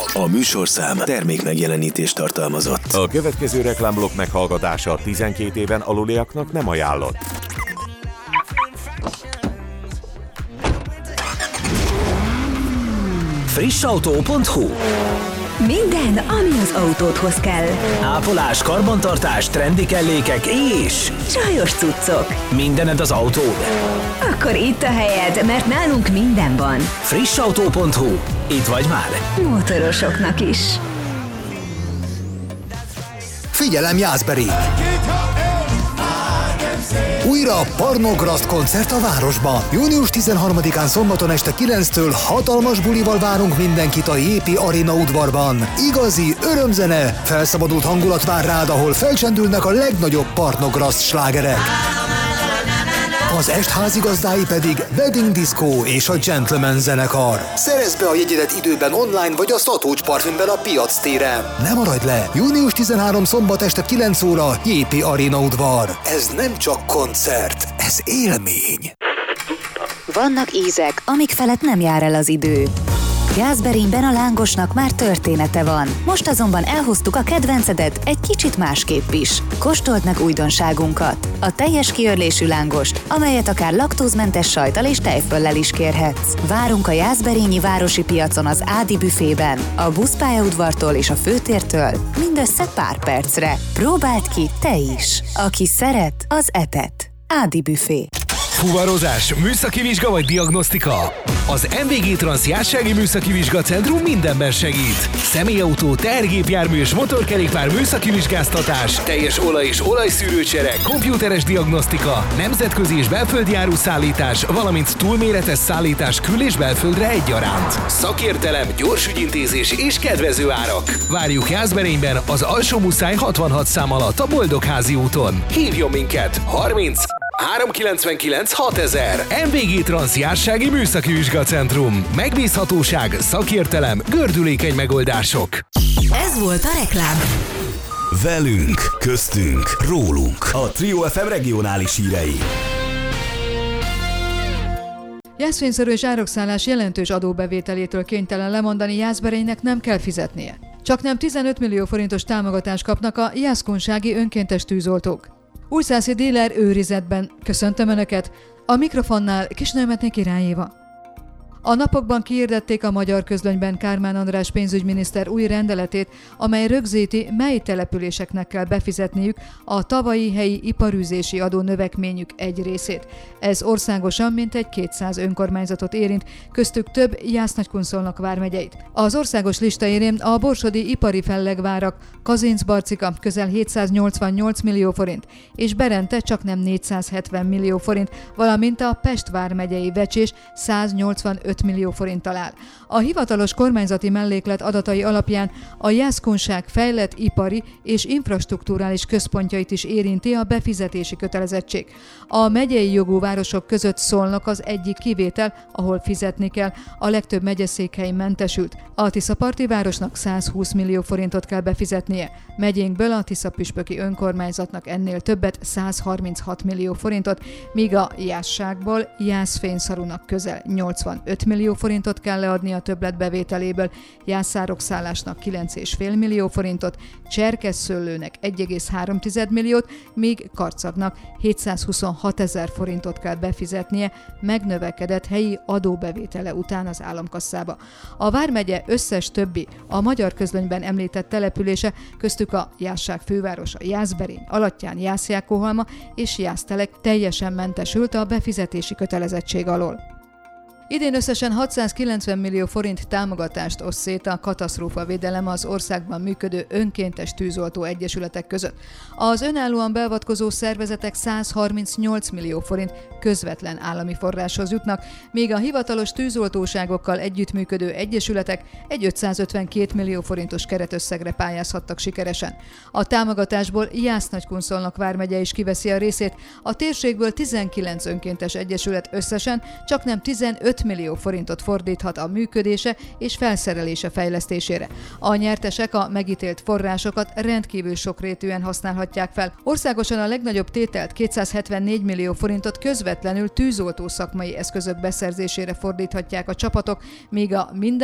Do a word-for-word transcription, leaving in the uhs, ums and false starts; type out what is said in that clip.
A műsorszám termék megjelenítést tartalmazott. A következő reklámblokk meghallgatása tizenkét éven aluliaknak nem ajánlott. Frissautó pont hu. Minden, ami az autódhoz kell. Ápolás, karbantartás, trendi kellékek és csajos cuccok. Mindened az autód? Akkor itt a helyed, mert nálunk minden van. Frissautó pont hu. Itt vagy már. Motorosoknak is. Figyelem, Jászberény! Újra a Pornograszt koncert a városban. június tizenharmadikán szombaton este kilenctől hatalmas bulival várunk mindenkit a jé pé Arena udvarban. Igazi örömzene, felszabadult hangulat vár rád, ahol felcsendülnek a legnagyobb Pornograszt slágerek. Az est házigazdái pedig Wedding Disco és a Gentleman zenekar. Szerezd be a jegyedet időben online vagy a Szatócs Parfümben a Piac téren. Ne maradj le! június tizenharmadika szombat este kilenc óra jé pé Arena udvar. Ez nem csak koncert, ez élmény. Vannak ízek, amik felett nem jár el az idő. Jászberényben a lángosnak már története van. Most azonban elhoztuk a kedvencedet egy kicsit másképp is. Kóstold meg újdonságunkat. A teljes kiörlésű lángost, amelyet akár laktózmentes sajttal és tejföllel is kérhetsz. Várunk a jászberényi városi piacon az Ádi büfében, a buszpályaudvartól és a főtértől mindössze pár percre. Próbáld ki te is. Aki szeret, az etet. Ádi büfé. Fuvarozás, műszaki vizsga vagy diagnosztika? Az em vé gé Trans Jássági Műszaki Vizsgacentrum mindenben segít. Személyautó, tehergépjármű és motorkerékpár műszaki vizsgáztatás, teljes olaj- és olajszűrőcsere, komputeres diagnosztika, nemzetközi és belföldi áruszállítás, valamint túlméretes szállítás kül- és belföldre egyaránt. Szakértelem, gyors ügyintézés és kedvező árak. Várjuk Jászberényben az Alsó-Muszáj hatvanhat szám alatt a Boldogházi úton. Hívjon minket! harminc háromszázkilencvenkilenc hatezer. em vé gé Trans Jássági Műszaki Vizsgacentrum. Megbízhatóság, szakértelem, gördülékeny megoldások. Ez volt a reklám. Velünk, köztünk, rólunk. A Trio ef em regionális hírei. Jászfényszerű és árokszállás jelentős adóbevételétől kénytelen lemondani Jászberénynek nem kell fizetnie. Csaknem tizenöt millió forintos támogatást kapnak a jászkunsági önkéntes tűzoltók. Újszászi díler őrizetben. Köszöntöm Önöket! A mikrofonnál Kisnőmetné Király Éva. A napokban kihirdették a Magyar Közlönyben Kármán András pénzügyminiszter új rendeletét, amely rögzíti, mely településeknek kell befizetniük a tavalyi helyi iparűzési adó növekményük egy részét. Ez országosan mintegy kétszáz önkormányzatot érint, köztük több Jász-Nagykunszolnok vármegyeit. Az országos lista érén a borsodi ipari fellegvárak, Kazincbarcika közel hétszáznyolcvannyolc millió forint, és Berente csaknem négyszázhetven millió forint, valamint a Pest vármegyei Vecsés száznyolcvanöt millió forinttal áll. A hivatalos kormányzati melléklet adatai alapján a jászkunság fejlett ipari és infrastrukturális központjait is érinti a befizetési kötelezettség. A megyei jogú városok között Szolnok az egyik kivétel, ahol fizetni kell, a legtöbb megyeszékhely mentesült. A tiszaparti városnak százhúsz millió forintot kell befizetnie. Megyénkből a tiszapüspöki önkormányzatnak ennél többet, százharminchat millió forintot, míg a Jászságból Jászfényszarunak közel nyolcvanöt millió forintot kell leadni a többletbevételéből, Jászárokszállásnak kilenc egész öt millió forintot, Cserkesszőlőnek egy egész három milliót, míg Karcagnak hétszázhuszonhat ezer forintot kell befizetnie, megnövekedett helyi adóbevétele után az államkasszába. A vármegye összes többi, a Magyar Közlönyben említett települése, köztük a Jászság fővárosa Jászberény, Alattyán, Jászjákóhalma és Jásztelek teljesen mentesült a befizetési kötelezettség alól. Idén összesen hatszázkilencven millió forint támogatást oszt szét a katasztrófavédelem az országban működő önkéntes tűzoltó egyesületek között. Az önállóan beavatkozó szervezetek százharmincnyolc millió forint közvetlen állami forráshoz jutnak, míg a hivatalos tűzoltóságokkal együttműködő egyesületek egy ötszázötvenkét millió forintos keretösszegre pályázhattak sikeresen. A támogatásból Jász-Nagykunszolnok vármegye is kiveszi a részét, a térségből tizenkilenc önkéntes egyesület összesen csaknem tizenöt millió forintot fordíthat a működése és felszerelése fejlesztésére. A nyertesek a megítélt forrásokat rendkívül sokrétűen használhatják fel. Országosan a legnagyobb tételt kétszázhetvennégy millió forintot közvetlenül tűzoltó szakmai eszközök beszerzésére fordíthatják a csapatok, míg a minden